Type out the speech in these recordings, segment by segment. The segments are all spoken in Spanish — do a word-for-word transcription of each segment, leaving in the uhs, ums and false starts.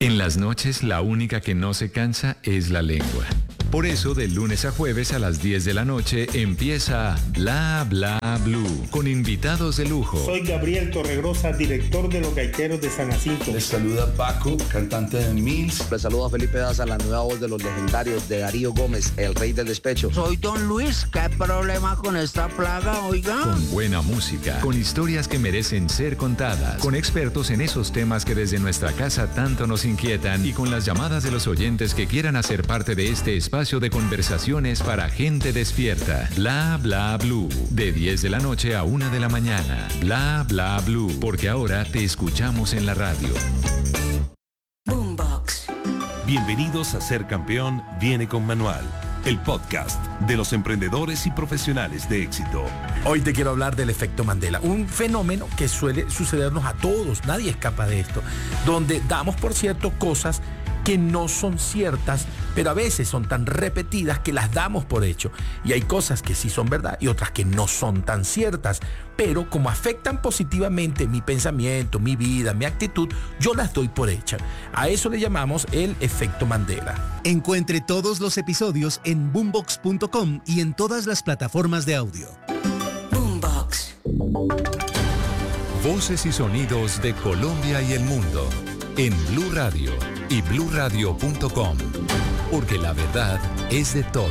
En las noches, la única que no se cansa es la lengua. Por eso, de lunes a jueves a las diez de la noche empieza Bla Bla Blue, con invitados de lujo. Soy Gabriel Torregrosa, director de Los Gaiteros de San Jacinto. Les saluda Paco, cantante de Mills. Les saluda Felipe Daza, la nueva voz de los legendarios de Darío Gómez, el rey del despecho. Soy Don Luis, ¿qué problema con esta plaga, oiga? Con buena música, con historias que merecen ser contadas, con expertos en esos temas que desde nuestra casa tanto nos inquietan y con las llamadas de los oyentes que quieran hacer parte de este espacio de conversaciones para gente despierta. Bla Bla Blue, de diez de la noche a una de la mañana. Bla Bla Blue, porque ahora te escuchamos en la radio. Boombox. Bienvenidos a Ser Campeón Viene con Manual, el podcast de los emprendedores y profesionales de éxito. Hoy te quiero hablar del efecto Mandela, un fenómeno que suele sucedernos a todos, nadie escapa de esto, donde damos por cierto cosas que no son ciertas, pero a veces son tan repetidas que las damos por hecho. Y hay cosas que sí son verdad y otras que no son tan ciertas, pero como afectan positivamente mi pensamiento, mi vida, mi actitud, yo las doy por hecha. A eso le llamamos el efecto Mandela. Encuentre todos los episodios en boombox punto com y en todas las plataformas de audio. Boombox. Voces y sonidos de Colombia y el mundo en Blue Radio y blue radio punto com, porque la verdad es de todos.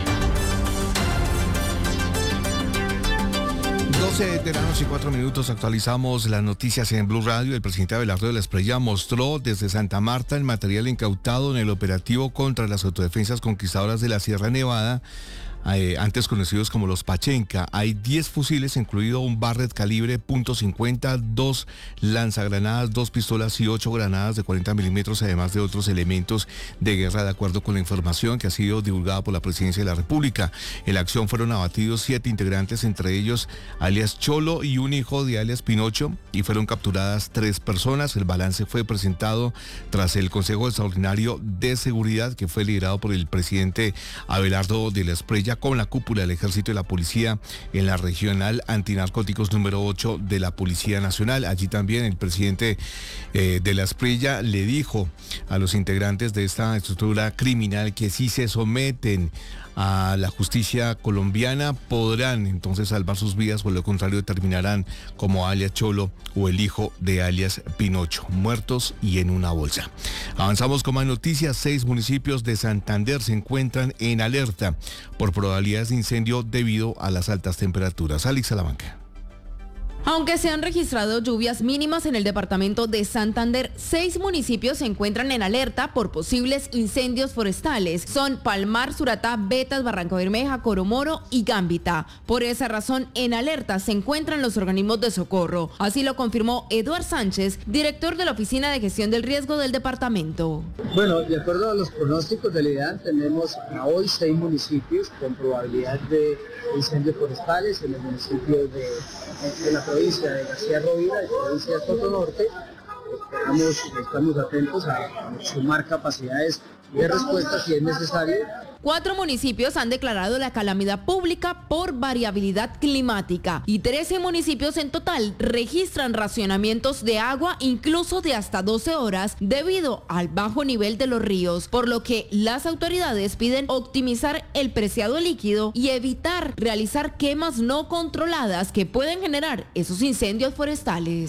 doce de la noche y cuatro minutos, actualizamos las noticias en Blue Radio. El presidente Abelardo de la Espriella mostró desde Santa Marta el material incautado en el operativo contra las autodefensas conquistadoras de la Sierra Nevada, Eh, antes conocidos como los Pachenca. Hay diez fusiles, incluido un Barrett calibre punto cincuenta, dos lanzagranadas, dos pistolas y ocho granadas de cuarenta milímetros, además de otros elementos de guerra, de acuerdo con la información que ha sido divulgada por la Presidencia de la República. En la acción fueron abatidos siete integrantes, entre ellos alias Cholo y un hijo de alias Pinocho, y fueron capturadas tres personas. El balance fue presentado tras el Consejo Extraordinario de Seguridad, que fue liderado por el presidente Abelardo de la Espriella, con la cúpula del Ejército y la Policía en la Regional Antinarcóticos número ocho de la Policía Nacional. Allí también el presidente eh, de la Espriella le dijo a los integrantes de esta estructura criminal que si se someten a la justicia colombiana podrán entonces salvar sus vidas, por lo contrario terminarán como alias Cholo o el hijo de alias Pinocho, muertos y en una bolsa. Avanzamos con más noticias. Seis municipios de Santander se encuentran en alerta por probabilidades de incendio debido a las altas temperaturas. Alex Salamanca. Aunque se han registrado lluvias mínimas en el departamento de Santander, seis municipios se encuentran en alerta por posibles incendios forestales. Son Palmar, Suratá, Betas, Barranca Bermeja, Coromoro y Gambita. Por esa razón, en alerta se encuentran los organismos de socorro. Así lo confirmó Eduard Sánchez, director de la Oficina de Gestión del Riesgo del departamento. Bueno, de acuerdo a los pronósticos del IDAN, tenemos a hoy seis municipios con probabilidad de incendios forestales en el municipio de, de la provincia de García Rovira, de la provincia de Cotonorte. Esperamos, estamos atentos a, a sumar capacidades de respuesta si es necesario. Cuatro municipios han declarado la calamidad pública por variabilidad climática y trece municipios en total registran racionamientos de agua incluso de hasta doce horas debido al bajo nivel de los ríos, por lo que las autoridades piden optimizar el preciado líquido y evitar realizar quemas no controladas que pueden generar esos incendios forestales.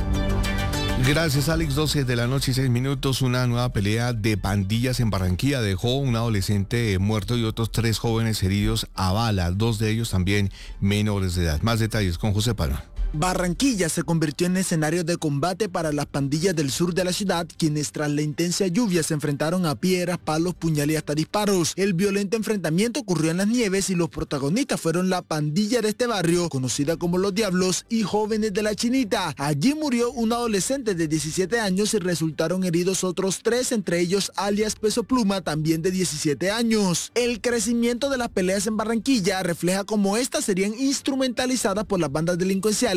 Gracias, Alex. doce de la noche y seis minutos. Una nueva pelea de pandillas en Barranquilla dejó un adolescente muerto y otros tres jóvenes heridos a bala, dos de ellos también menores de edad. Más detalles con José Palma. Barranquilla se convirtió en escenario de combate para las pandillas del sur de la ciudad, quienes tras la intensa lluvia se enfrentaron a piedras, palos, puñal y hasta disparos. El violento enfrentamiento ocurrió en Las Nieves y los protagonistas fueron la pandilla de este barrio, conocida como Los Diablos, y Jóvenes de la Chinita. Allí murió un adolescente de diecisiete años y resultaron heridos otros tres, entre ellos alias Peso Pluma, también de diecisiete años. El crecimiento de las peleas en Barranquilla refleja cómo estas serían instrumentalizadas por las bandas delincuenciales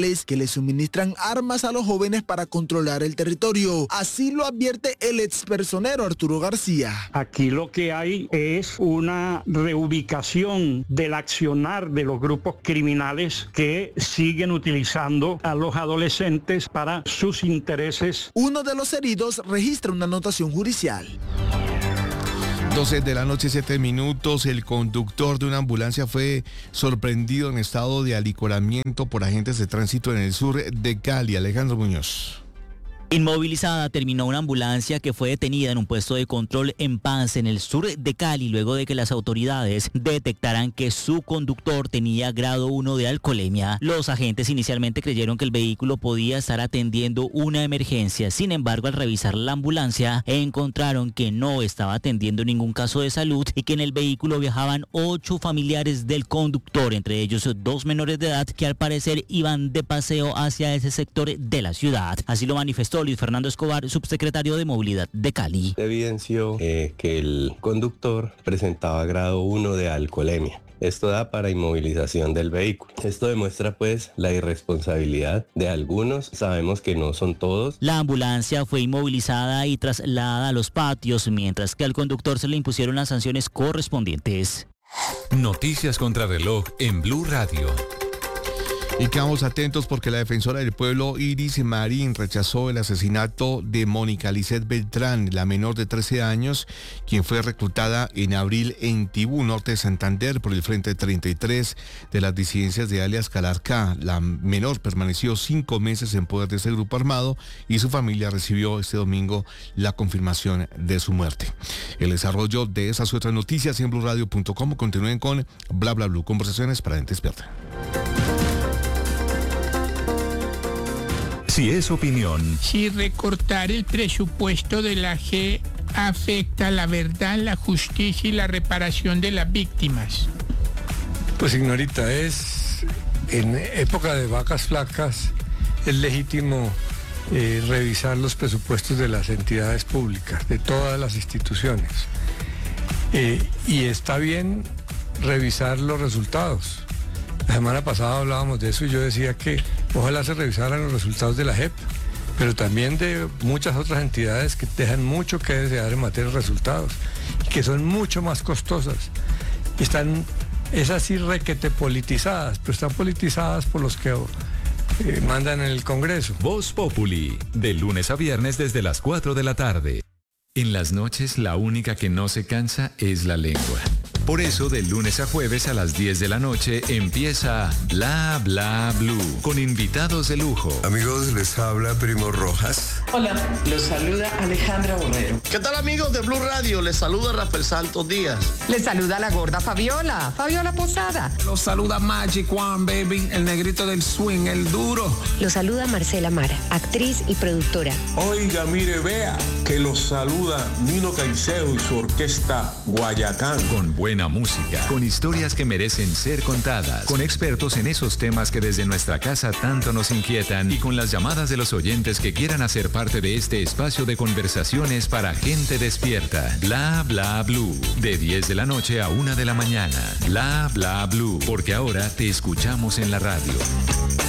criminales que le suministran armas a los jóvenes para controlar el territorio. Así lo advierte el expersonero Arturo García. Aquí lo que hay es una reubicación del accionar de los grupos criminales que siguen utilizando a los adolescentes para sus intereses. Uno de los heridos registra una anotación judicial. doce de la noche, siete minutos. El conductor de una ambulancia fue sorprendido en estado de alicoramiento por agentes de tránsito en el sur de Cali. Alejandro Muñoz. Inmovilizada terminó una ambulancia que fue detenida en un puesto de control en Pance, en el sur de Cali, luego de que las autoridades detectaran que su conductor tenía grado uno de alcoholemia. Los agentes inicialmente creyeron que el vehículo podía estar atendiendo una emergencia. Sin embargo, al revisar la ambulancia, encontraron que no estaba atendiendo ningún caso de salud y que en el vehículo viajaban ocho familiares del conductor, entre ellos dos menores de edad que al parecer iban de paseo hacia ese sector de la ciudad. Así lo manifestó Luis Fernando Escobar, subsecretario de Movilidad de Cali. Evidenció eh, que el conductor presentaba grado uno de alcoholemia. Esto da para inmovilización del vehículo. Esto demuestra pues la irresponsabilidad de algunos. Sabemos que no son todos. La ambulancia fue inmovilizada y trasladada a los patios, mientras que al conductor se le impusieron las sanciones correspondientes. Noticias contra reloj en Blue Radio. Y quedamos atentos porque la defensora del pueblo Iris Marín rechazó el asesinato de Mónica Lisset Beltrán, la menor de trece años, quien fue reclutada en abril en Tibú, norte de Santander, por el Frente treinta y tres de las disidencias de alias Calarcá. La menor permaneció cinco meses en poder de ese grupo armado y su familia recibió este domingo la confirmación de su muerte. El desarrollo de esas otras noticias en blue radio punto com. Continúen con Bla Bla Blue, conversaciones para gente experta. Si es opinión. Si recortar el presupuesto de la G afecta la verdad, la justicia y la reparación de las víctimas. Pues señorita, es en época de vacas flacas es legítimo eh, revisar los presupuestos de las entidades públicas, de todas las instituciones. Eh, y está bien revisar los resultados. La semana pasada hablábamos de eso y yo decía que ojalá se revisaran los resultados de la J E P, pero también de muchas otras entidades que dejan mucho que desear en materia de resultados y que son mucho más costosas. Están, es así requete politizadas, pero están politizadas por los que eh, mandan en el Congreso. Voz Populi, de lunes a viernes desde las cuatro de la tarde. En las noches la única que no se cansa es la lengua. Por eso, de lunes a jueves a las diez de la noche empieza Bla Bla Blue, con invitados de lujo. Amigos, les habla Primo Rojas. Hola, los saluda Alejandra Borrero. ¿Qué tal, amigos de Blue Radio? Les saluda Rafael Santos Díaz. Les saluda la gorda Fabiola, Fabiola Posada. Los saluda Magic One, baby, el negrito del swing, el duro. Los saluda Marcela Mara, actriz y productora. Oiga, mire, vea, que los saluda Nino Caicedo y su orquesta Guayacán. Con buena música, con historias que merecen ser contadas, con expertos en esos temas que desde nuestra casa tanto nos inquietan y con las llamadas de los oyentes que quieran hacer parte de este espacio de conversaciones para gente despierta. Bla Bla Blue, de diez de la noche a una de la mañana. Bla Bla Blue, porque ahora te escuchamos en la radio.